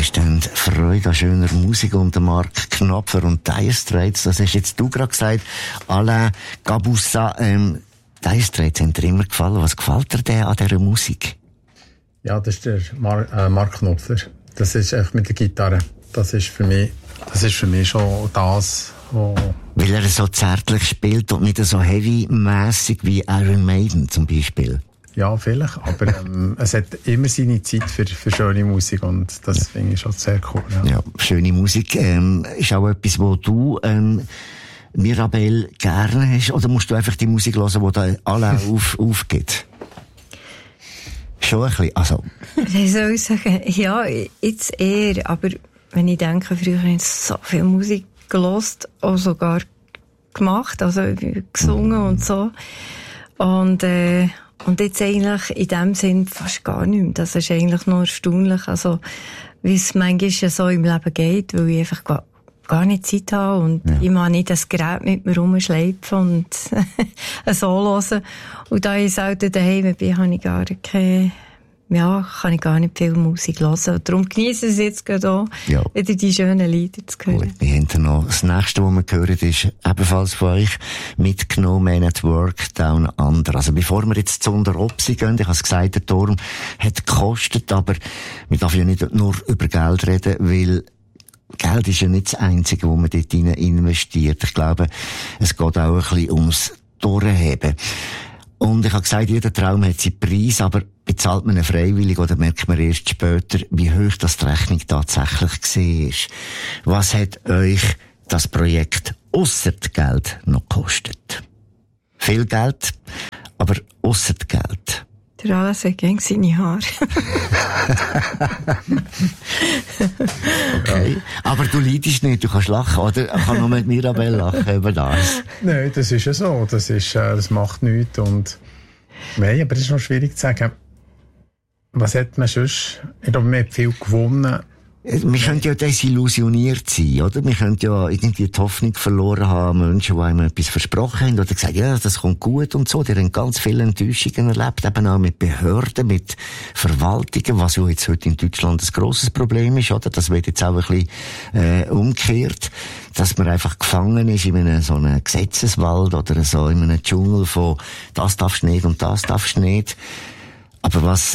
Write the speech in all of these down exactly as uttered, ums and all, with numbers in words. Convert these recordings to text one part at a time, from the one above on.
Gäste haben Freude an schöner Musik und der Mark Knopfler und Dire Straits. Das hast jetzt du gerade gesagt. Alain Gaboussin, ähm, Dire Straits haben dir immer gefallen. Was gefällt dir denn an dieser Musik? Ja, das ist der Mar- äh, Mark Knopfler. Das ist echt mit der Gitarre. Das ist für mich, das ist für mich schon das, wo... Weil er so zärtlich spielt und nicht so heavy-mässig wie Iron Maiden zum Beispiel. Ja, vielleicht, aber ähm, es hat immer seine Zeit für, für schöne Musik und das ja. finde ich schon sehr cool. Ja, ja schöne Musik ähm, ist auch etwas, wo du, ähm, Mirabel, gerne hast, oder musst du einfach die Musik hören, die da alle auf, aufgeht? Schon ein bisschen, also. Wie soll ich sagen? Ja, jetzt eher, aber wenn ich denke, früher habe ich so viel Musik gehört, auch sogar gemacht, also gesungen mhm. und so. Und, äh, Und jetzt eigentlich in dem Sinn fast gar nicht mehr. Das ist eigentlich nur erstaunlich, also, wie es manchmal so im Leben geht, weil ich einfach gar, gar nicht Zeit habe und ja. ich mag nicht das Gerät mit mir rumschleifen und so hören. Und da ich selten daheim bin, habe ich gar keine, ja, kann ich gar nicht viel Musik hören. Und darum genieße ich es jetzt gerade auch, ja. wieder die schönen Lieder zu hören. Gut, wir haben dann noch das nächste, was wir hören, ist ebenfalls von euch mitgenommen, Man at Work, Down Under. Also bevor wir jetzt zu unter Opsi gehen, ich habe es gesagt, der Turm hat gekostet, aber wir dürfen ja nicht nur über Geld reden, weil Geld ist ja nicht das Einzige, wo man dort rein investiert. Ich glaube, es geht auch ein bisschen ums Durchheben. Und ich habe gesagt, jeder Traum hat seinen Preis, aber bezahlt man ihn freiwillig oder merkt man erst später, wie hoch das die Rechnung tatsächlich war? Was hat euch das Projekt ausser Geld noch gekostet? Viel Geld, aber ausser Geld. Der Alain hat gegen seine Haare. Okay. Aber du leidest nicht, du kannst lachen, oder? Ich kann nur mit Mirabel lachen über das. Nein, das ist ja so. Das, ist, äh, das macht nichts. Und nein, aber es ist noch schwierig zu sagen. Was hat man sonst? Ich glaube, man hat viel gewonnen. Wir können ja desillusioniert sein, oder? Wir können ja irgendwie die Hoffnung verloren haben, Menschen, die einem etwas versprochen haben, oder gesagt, ja, das kommt gut und so. Die haben ganz viele Enttäuschungen erlebt, eben auch mit Behörden, mit Verwaltungen, was ja jetzt heute in Deutschland ein grosses Problem ist, oder? Das wird jetzt auch ein bisschen, äh, umgekehrt, dass man einfach gefangen ist in einem, so einem Gesetzeswald oder so, in einem Dschungel von, das darfst du nicht und das darfst du nicht. Aber was,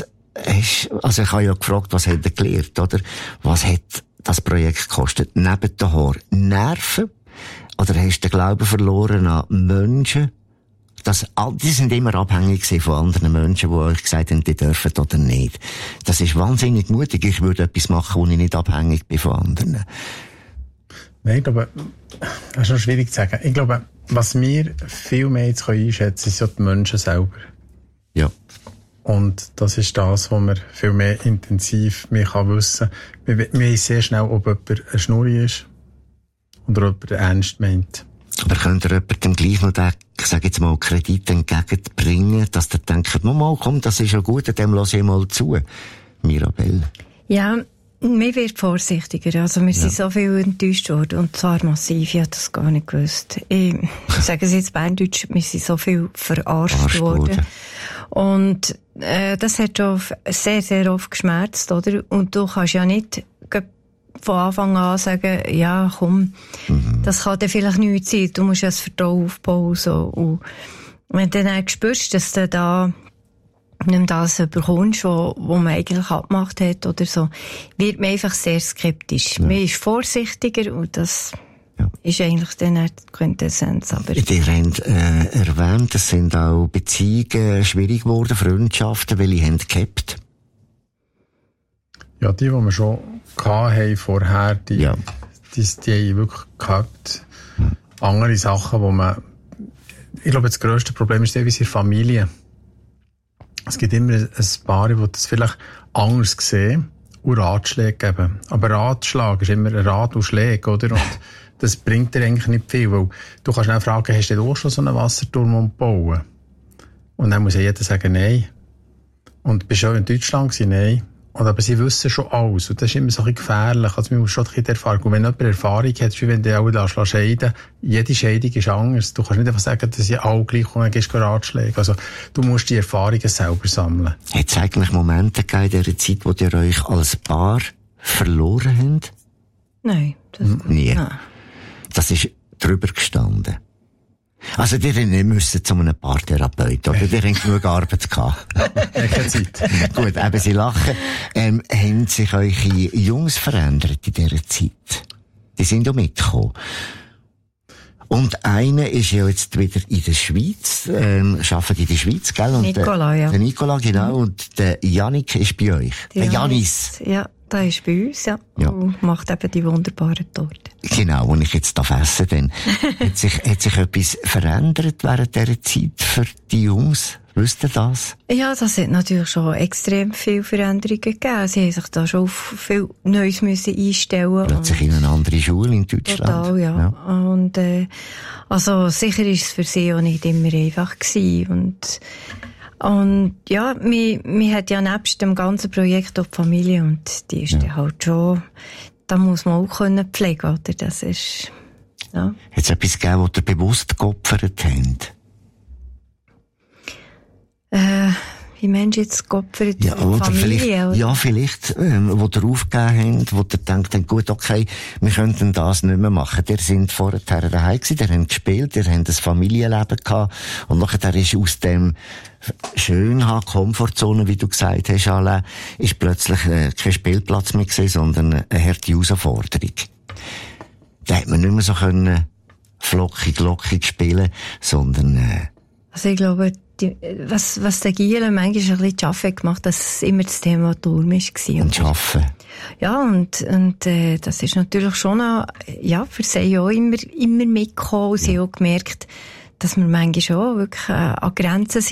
also ich habe ja gefragt, was hat er gelernt, oder? Was hat das Projekt gekostet? Neben den Haaren Nerven? Oder hast du den Glauben verloren an Menschen? Das, die sind immer abhängig von anderen Menschen, die euch gesagt haben, die dürfen oder nicht. Das ist wahnsinnig mutig. Ich würde etwas machen, wo ich nicht abhängig bin von anderen. Nein, ich glaube, das ist noch schwierig zu sagen. Ich glaube, was wir viel mehr jetzt einschätzen können, sind die Menschen selber. Ja. Und das ist das, was man viel mehr intensiv mehr kann wissen kann. Wir, wir wissen sehr schnell, ob jemand ein Schnurri ist oder ob er ernst meint. Aber könnt ihr jemandem gleich noch den, ich sage jetzt mal, Kredit entgegenbringen, dass der denkt, Mama, komm, das ist ja gut, dem lasse ich mal zu. Mirabel. Ja, mir wird vorsichtiger. Also, wir ja. sind so viel enttäuscht worden. Und zwar massiv. Ich habe das gar nicht gewusst. Ich sage es jetzt Berndeutsch, wir sind so viel verarscht Verarscht worden. worden. Und, äh, das hat schon sehr, sehr oft geschmerzt, oder? Und du kannst ja nicht von Anfang an sagen, ja, komm, mhm. das kann dir vielleicht nichts sein. Du musst ja das Vertrauen aufbauen, so. Und wenn du dann spürst, dass du da nicht mehr das bekommst, was man eigentlich abgemacht hat oder so, wird man einfach sehr skeptisch. Ja. Man ist vorsichtiger und das ja. ist eigentlich dann die Quintessenz. Aber ihr habt äh, erwähnt, es sind auch Beziehungen schwierig geworden, Freundschaften, welche haben gehabt? Ja, die, die wir schon hatten vorher, die, ja. die, die, die haben wirklich gehabt. Hm. Andere Sachen, wo man, ich glaube, das grösste Problem ist teilweise in der Familie. Es gibt immer ein paar, die das vielleicht anders sehen und Ratschläge geben. Aber Ratschlag ist immer ein Rat und Schläge, oder? Und das bringt dir eigentlich nicht viel, weil du kannst auch fragen, hast du auch schon so einen Wasserturm umbauen? Und dann muss ja jeder sagen, nein. Und bist du auch in Deutschland gewesen? Nein. Und aber sie wissen schon alles. Und das ist immer so ein bisschen gefährlich. Also man muss schon ein bisschen Erfahrung. Und wenn jemand Erfahrung hat, ist wie wenn du auch scheiden. Jede Scheidung ist anders. Du kannst nicht einfach sagen, dass sie alle gleich und dann gibst du Ratschläge. Also du musst die Erfahrungen selber sammeln. Hat es eigentlich Momente gegeben in dieser Zeit, wo ihr euch als Paar verloren haben? Nein. Das Nie. Nein. Das ist drüber gestanden. Also, die hätten nicht müssen zu einem Paartherapeuten, oder? Die haben genug Arbeit gehabt. Keine Zeit. Gut, eben, Sie lachen. Ähm, haben sich eure Jungs verändert in dieser Zeit? Die sind ja mitgekommen. Und einer ist ja jetzt wieder in der Schweiz, ähm, arbeitet in der Schweiz, gell? Und Nicola, der, ja. Der Nicola, genau. Mhm. Und der Yannick ist bei euch. Die der Janis. Ja, der ist bei uns, ja. ja. Und macht eben die wunderbaren Torten. Genau, die ich jetzt darf essen dann. hat sich, hat sich etwas verändert während dieser Zeit für die Jungs? Wisst ihr das? Ja, das hat natürlich schon extrem viele Veränderungen gegeben. Sie haben sich da schon auf viel Neues müssen einstellen. Plötzlich in eine andere Schule in Deutschland. Total, ja. ja. Und, äh, also, sicher ist es für sie auch nicht immer einfach gewesen. Und, und, ja, mir, mir hat ja nebst dem ganzen Projekt auch die Familie und die ist ja. dann halt schon, da muss man auch können pflegen, oder? Das ist, ja. Hat es etwas gegeben, was ihr bewusst geopfert habt? Äh, wie meinst du jetzt geopfert? Ja, oder Familie, vielleicht, oder? ja, vielleicht, ähm, wo ihr aufgegeben habt, wo ihr denkt, gut, okay, wir könnten das nicht mehr machen. Ihr sind vorher daheim gewesen, ihr habt gespielt, ihr habt ein Familienleben gehabt, und nachher ist aus dem schön haben, Komfortzone, wie du gesagt hast, Alain, ist plötzlich äh, kein Spielplatz mehr gewesen, sondern eine harte Herausforderung. Da hat man nicht mehr so können flockig, lockig spielen, sondern, äh, also ich glaube, die, was, was der Gielen manchmal ein bisschen zu arbeiten gemacht, dass es immer das Thema Turm war. Und arbeiten. Ja, und, und, äh, das ist natürlich schon auch, ja, für sie auch immer, immer mitgekommen. Sie ja. haben auch gemerkt, dass wir manchmal schon wirklich äh, an Grenzen sind.